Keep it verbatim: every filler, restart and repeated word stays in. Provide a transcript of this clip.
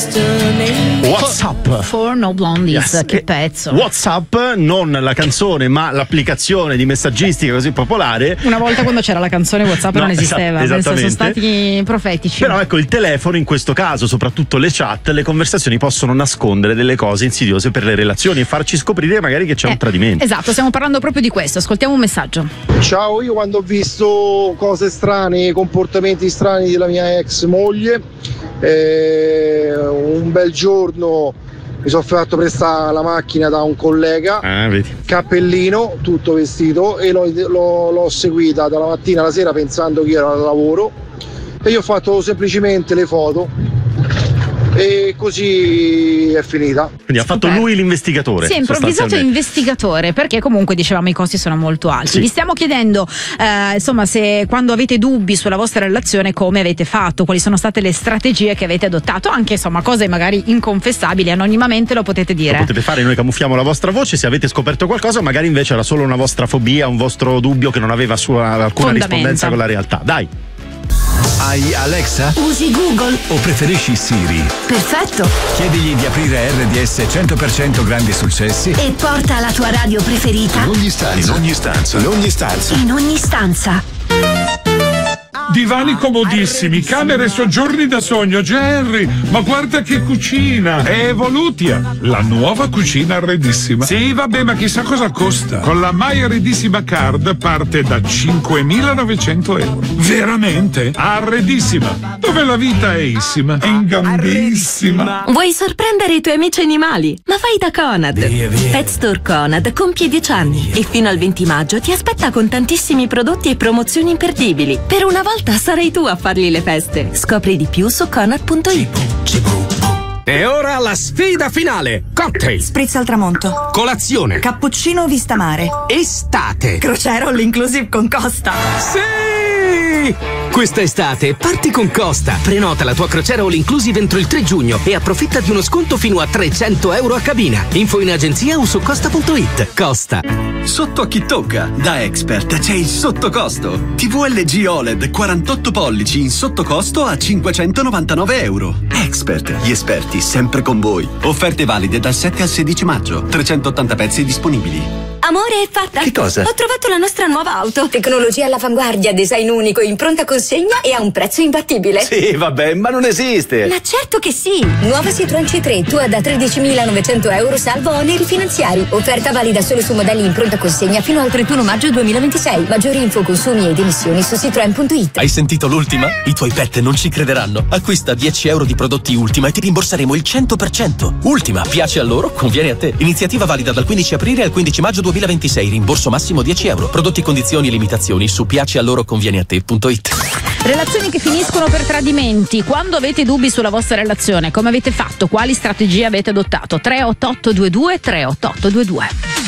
WhatsApp For No Blondies, yes. che pezzo. WhatsApp, non la canzone ma l'applicazione di messaggistica così popolare. Una volta quando c'era la canzone WhatsApp no, non esisteva, esatto, penso sono stati profetici. Però ecco, il telefono in questo caso, soprattutto le chat, le conversazioni possono nascondere delle cose insidiose per le relazioni e farci scoprire magari che c'è eh, un tradimento. Esatto, stiamo parlando proprio di questo. Ascoltiamo un messaggio. Ciao, io quando ho visto cose strane, comportamenti strani della mia ex moglie, eh, un bel giorno mi sono fatto prestare la macchina da un collega, ah, vedi. Cappellino, tutto vestito, e l'ho, l'ho, l'ho seguita dalla mattina alla sera pensando che io ero al lavoro, e io ho fatto semplicemente le foto e così è finita. Quindi ha fatto lui l'investigatore. Si è improvvisato investigatore, perché comunque dicevamo i costi sono molto alti. Sì. Vi stiamo chiedendo eh, insomma, se quando avete dubbi sulla vostra relazione come avete fatto, quali sono state le strategie che avete adottato, anche insomma cose magari inconfessabili, anonimamente lo potete dire. Lo potete fare, noi camuffiamo la vostra voce se avete scoperto qualcosa, magari invece era solo una vostra fobia, un vostro dubbio che non aveva sua, alcuna rispondenza con la realtà. Dai. Hai Alexa? Usi Google? O preferisci Siri? Perfetto. Chiedigli di aprire R D S cento per cento grandi successi e porta la tua radio preferita in ogni stanza. In ogni stanza. In ogni stanza. In ogni stanza. Divani comodissimi, camere e soggiorni da sogno. Jerry, ma guarda che cucina! È Evolutia, la nuova cucina arredissima. Sì, vabbè, ma chissà cosa costa. Con la My Arredissima Card parte da cinquemilanovecento euro. Veramente? Arredissima, dove la vita è issima, è ingambissima. Vuoi sorprendere i tuoi amici animali? Ma vai da Conad. Via, via. Pet Store Conad compie dieci anni e fino al venti maggio ti aspetta con tantissimi prodotti e promozioni imperdibili. Per una volta sarai tu a fargli le feste. Scopri di più su conad punto it. E ora la sfida finale. Cocktail, spritz al tramonto, colazione, cappuccino vista mare, estate, crociera all inclusive con Costa. Sì! Questa estate parti con Costa. Prenota la tua crociera all inclusive entro il tre giugno e approfitta di uno sconto fino a trecento euro a cabina. Info in agenzia o su costa punto it. Costa. Sotto a chi tocca? Da Expert c'è il sottocosto. T V L G O L E D quarantotto pollici in sottocosto a cinquecentonovantanove euro. Expert, gli esperti sempre con voi. Offerte valide dal sette al sedici maggio. trecentottanta pezzi disponibili. Amore, è fatta! Che cosa? Ho trovato la nostra nuova auto. Tecnologia all'avanguardia, design unico, in pronta consegna e a un prezzo imbattibile. Sì, vabbè, ma non esiste. Ma certo che sì! Nuova Citroen C tre, tua da tredicimilanovecento euro salvo oneri finanziari. Offerta valida solo su modelli in pronta consegna fino al trentuno maggio duemilaventisei. Maggiori info, consumi ed emissioni su citroen punto it. Hai sentito l'ultima? I tuoi pet non ci crederanno. Acquista dieci euro di prodotti Ultima e ti rimborseremo il cento per cento. Ultima, piace a loro, conviene a te. Iniziativa valida dal quindici aprile al quindici maggio duemilaventisei. Rimborso massimo dieci euro. Prodotti, condizioni e limitazioni su piace a loro conviene a te punto it. Relazioni che finiscono per tradimenti. Quando avete dubbi sulla vostra relazione, come avete fatto? Quali strategie avete adottato? tre otto otto due due tre otto otto due due.